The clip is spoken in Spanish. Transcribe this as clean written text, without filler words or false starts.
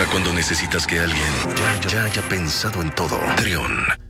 para cuando necesitas que alguien ya haya pensado en todo. Trión,